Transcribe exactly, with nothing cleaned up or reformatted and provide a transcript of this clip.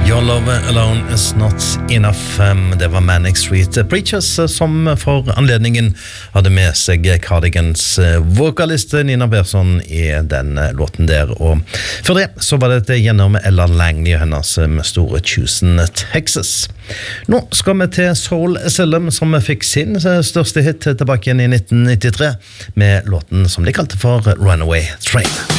Your love alone is not enough. Det var Manic Street Preachers som for anledningen hadde med seg Cardigans vokalist Nina Persson i den låten der. Og for det så var det gjennom Ella Langley og hennes store Houston, Texas. Nå skal vi til Soul Asylum, som fikk sin største hit tilbake igjen i nitten nittitre med låten som de kalte for Runaway Train.